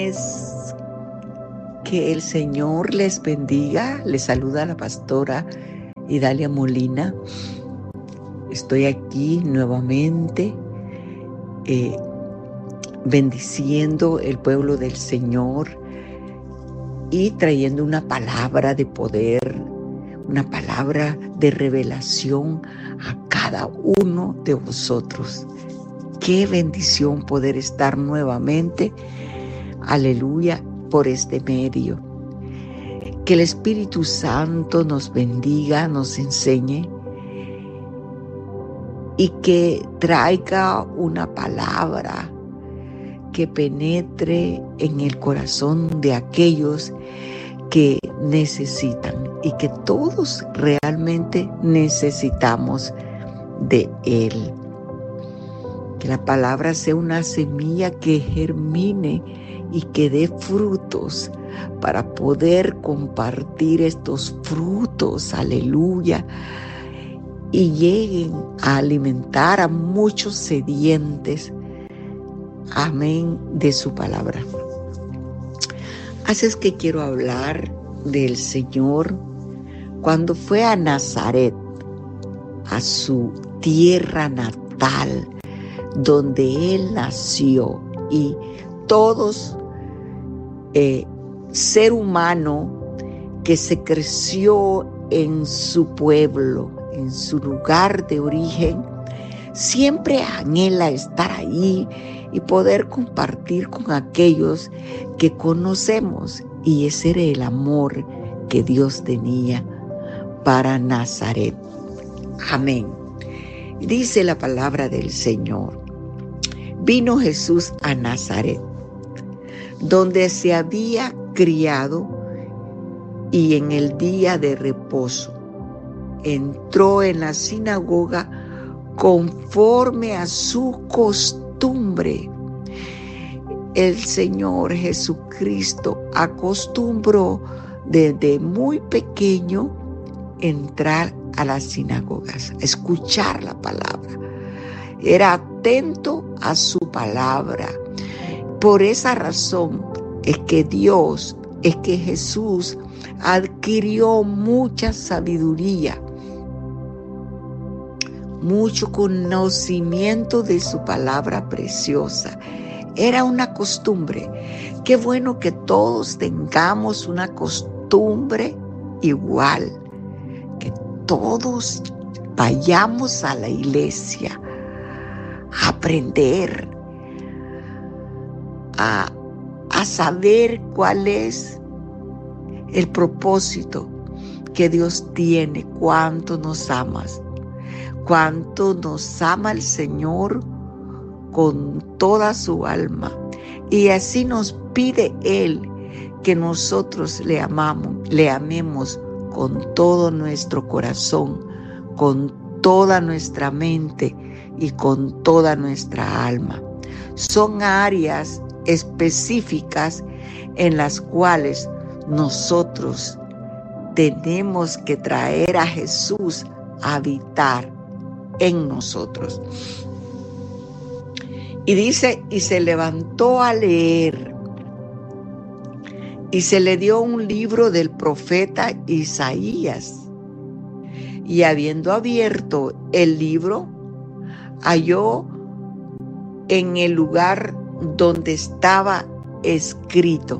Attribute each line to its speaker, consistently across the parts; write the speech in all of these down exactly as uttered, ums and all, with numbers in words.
Speaker 1: bendiciones. Que el Señor les bendiga. Les saluda la pastora Idalia Molina. Estoy aquí nuevamente eh, bendiciendo el pueblo del Señor y trayendo una palabra de poder, una palabra de revelación a cada uno de vosotros. Qué bendición poder estar nuevamente, aleluya, por este medio. Que el Espíritu Santo nos bendiga, nos enseñe y que traiga una palabra que penetre en el corazón de aquellos que necesitan y que todos realmente necesitamos de Él. Que la palabra sea una semilla que germine y que dé frutos para poder compartir estos frutos, aleluya, y lleguen a alimentar a muchos sedientes, amén, de su palabra. Así es que quiero hablar del Señor cuando fue a Nazaret, a su tierra natal, donde Él nació, y todos eh, ser humano que se creció en su pueblo, en su lugar de origen, siempre anhela estar ahí y poder compartir con aquellos que conocemos. Y ese era el amor que Dios tenía para Nazaret. Amén. Dice la palabra del Señor: vino Jesús a Nazaret, donde se había criado, y en el día de reposo entró en la sinagoga conforme a su costumbre. El Señor Jesucristo acostumbró desde muy pequeño entrar a las sinagogas, a escuchar la palabra. Era atento a su palabra. Por esa razón es que Dios, es que Jesús adquirió mucha sabiduría, mucho conocimiento de su palabra preciosa. Era una costumbre. Qué bueno que todos tengamos una costumbre igual, que todos vayamos a la iglesia a aprender, a, a saber cuál es el propósito que Dios tiene, cuánto nos amas, cuánto nos ama el Señor con toda su alma. Y así nos pide Él que nosotros le amamos, le amemos con todo nuestro corazón, con toda nuestra mente y con toda nuestra alma. Son áreas específicas en las cuales nosotros tenemos que traer a Jesús a habitar en nosotros. Y dice, y se levantó a leer, y se le dio un libro del profeta Isaías. Y habiendo abierto el libro, halló en el lugar donde estaba escrito.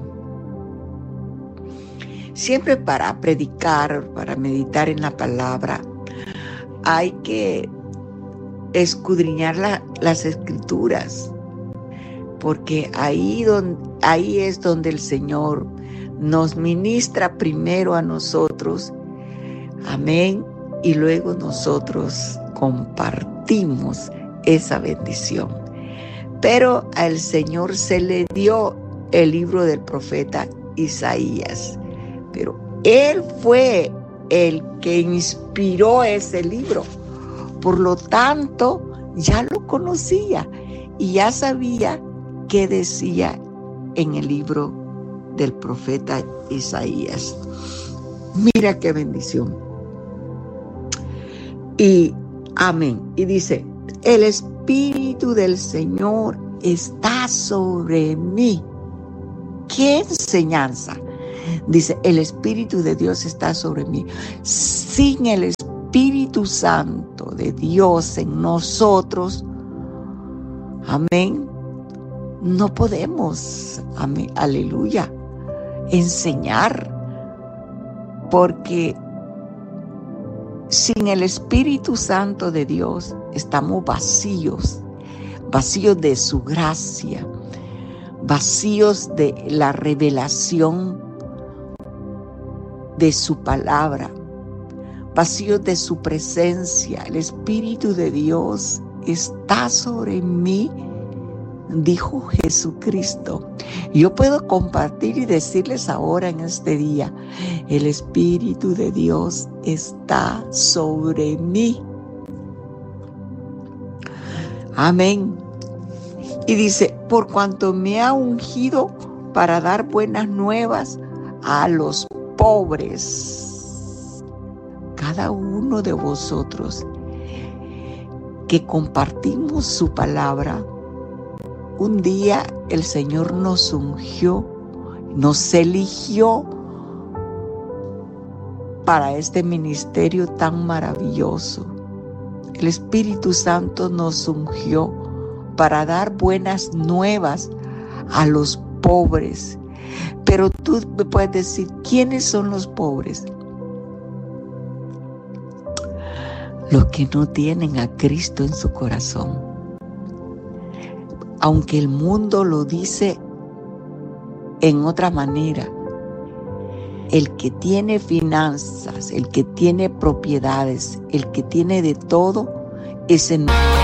Speaker 1: Siempre para predicar, para meditar en la palabra, hay que escudriñar la, las escrituras, porque ahí, don, ahí es donde el Señor nos ministra primero a nosotros, amén, y luego nosotros compartimos esa bendición. Pero al Señor se le dio el libro del profeta Isaías, pero Él fue el que inspiró ese libro. Por lo tanto, ya lo conocía y ya sabía qué decía en el libro del profeta Isaías. Mira qué bendición. Y amén. Y dice, el Espíritu del Señor está sobre mí, ¿Qué enseñanza? Dice, el Espíritu de Dios está sobre mí. Sin el Espíritu Santo de Dios en nosotros, amén, no podemos, amén, aleluya, enseñar, porque sin el Espíritu Santo de Dios estamos vacíos, vacíos de su gracia, vacíos de la revelación de su palabra, vacíos de su presencia. El Espíritu de Dios está sobre mí, dijo Jesucristo. Yo puedo compartir y decirles ahora en este día, el Espíritu de Dios está sobre mí. Amén. Y dice, por cuanto me ha ungido para dar buenas nuevas a los pobres. Cada uno de vosotros que compartimos su palabra, un día el Señor nos ungió, nos eligió para este ministerio tan maravilloso. El Espíritu Santo nos ungió para dar buenas nuevas a los pobres. Pero tú me puedes decir, ¿quiénes son los pobres? Los que no tienen a Cristo en su corazón. Aunque el mundo lo dice en otra manera, el que tiene finanzas, el que tiene propiedades, el que tiene de todo, ese no